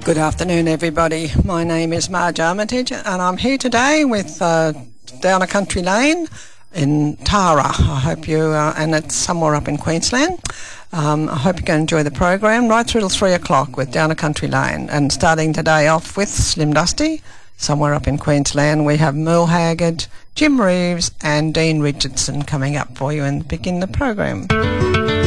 Good afternoon, everybody. My name is Marge Armitage, and I'm here today with down a country lane in Tara. I hope you, and it's somewhere up in Queensland. I hope you can enjoy the program right through till 3 o'clock with Down a Country Lane. And starting today off with Slim Dusty, somewhere up in Queensland, we have Merle Haggard, Jim Reeves and Dean Richardson coming up for you and begin the program.